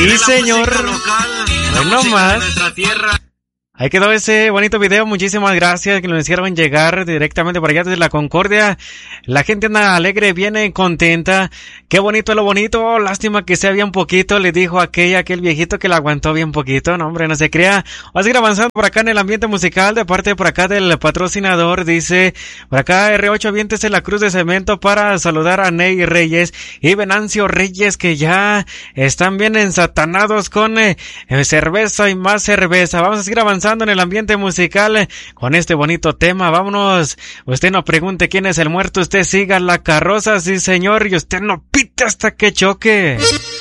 Sí, señor. Bueno más. Ahí quedó ese bonito video, muchísimas gracias que nos hicieron llegar directamente por allá desde la Concordia. La gente anda alegre, viene contenta. Qué bonito es lo bonito, lástima que sea bien poquito, le dijo aquel viejito que la aguantó bien poquito. No hombre, no se crea. Vamos a seguir avanzando por acá en el ambiente musical, de parte por acá del patrocinador, dice, por acá R8 aviéntese la cruz de cemento para saludar a Ney Reyes y Venancio Reyes, que ya están bien ensatanados con cerveza y más cerveza. Vamos a seguir avanzando en el ambiente musical con este bonito tema. Vámonos. Usted no pregunte quién es el muerto, usted siga la carroza, sí señor, y usted no pite hasta que choque.